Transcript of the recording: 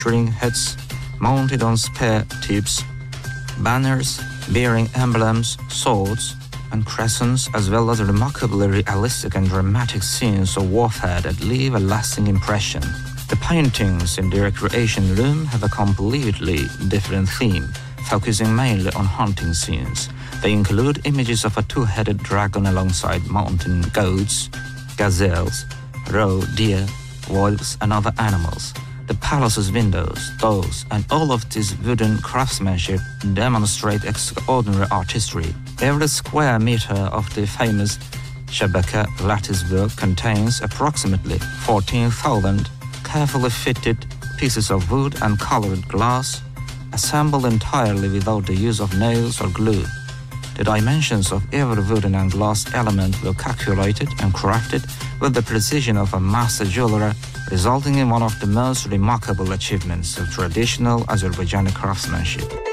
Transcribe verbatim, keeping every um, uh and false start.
featuring heads mounted on spear tips, banners bearing emblems, swords, and crescents, as well as remarkably realistic and dramatic scenes of warfare that leave a lasting impression. The paintings in the recreation room have a completely different theme, focusing mainly on hunting scenes. They include images of a two-headed dragon alongside mountain goats, gazelles, roe deer, wolves, and other animals. The palace's windows, doors, and all of this wooden craftsmanship demonstrate extraordinary artistry. Every square meter of the famous Shabaka lattice work contains approximately fourteen thousand carefully fitted pieces of wood and colored glass, assembled entirely without the use of nails or glue. The dimensions of every wooden and glass element were calculated and crafted with the precision of a master jeweler, resulting in one of the most remarkable achievements of traditional Azerbaijani craftsmanship.